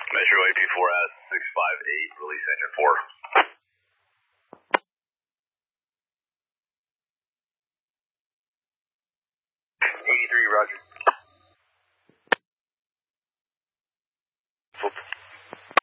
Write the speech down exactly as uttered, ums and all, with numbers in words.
Metro A P four S six five eight, release engine four. eighty-three, roger.